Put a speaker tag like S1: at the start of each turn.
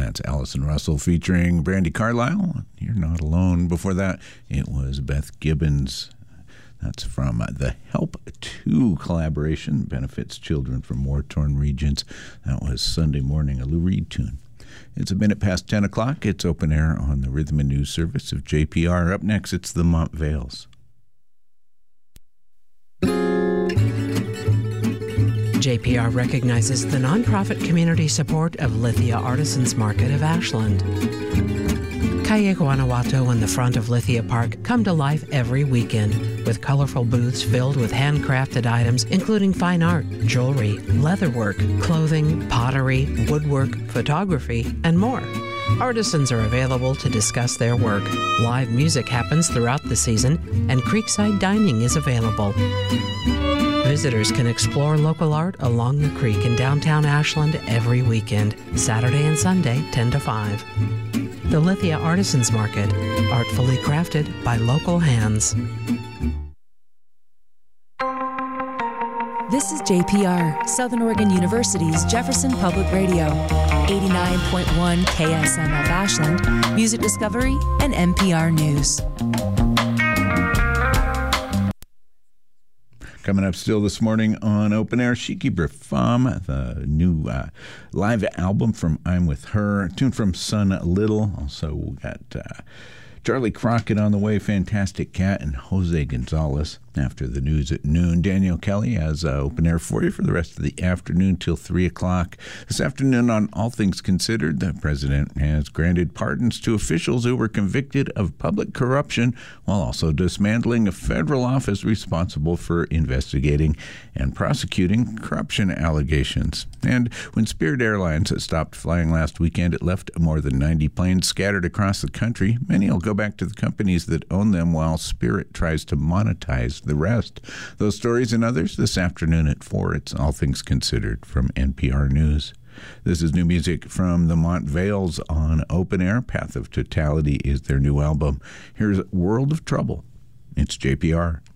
S1: That's Allison Russell featuring Brandi Carlile. You're Not Alone. Before that, it was Beth Gibbons. That's from the Help 2 collaboration, benefits children from war-torn regions. That was Sunday Morning, a Lou Reed tune. It's a minute past 10 o'clock. It's Open Air on the Rhythm and News Service of JPR. Up next, it's the Montvales.
S2: JPR recognizes the nonprofit community support of Lithia Artisans Market of Ashland. Calle Guanajuato and the front of Lithia Park come to life every weekend with colorful booths filled with handcrafted items including fine art, jewelry, leatherwork, clothing, pottery, woodwork, photography, and more. Artisans are available to discuss their work. Live music happens throughout the season, and creekside dining is available. Visitors can explore local art along the creek in downtown Ashland every weekend, Saturday and Sunday, 10 to 5. The Lithia Artisans Market, artfully crafted by local hands.
S3: This is JPR, Southern Oregon University's Jefferson Public Radio, 89.1 KSMF Ashland, Music Discovery, and NPR News.
S1: Coming up still this morning on Open Air, Shiki Brifam, the new live album from I'm With Her, a tune from Sun Little. Also, we got Charlie Crockett on the way, Fantastic Cat, and Jose Gonzalez. After the news at noon, Daniel Kelly has Open Air for you for the rest of the afternoon till 3 o'clock. This afternoon on All Things Considered, the president has granted pardons to officials who were convicted of public corruption while also dismantling a federal office responsible for investigating and prosecuting corruption allegations. And when Spirit Airlines stopped flying last weekend, it left more than 90 planes scattered across the country. Many will go back to the companies that own them while Spirit tries to monetize the rest. Those stories and others this afternoon at 4. It's All Things Considered from NPR News. This is new music from the Montvales on Open Air. Path of Totality is their new album. Here's World of Trouble. It's JPR.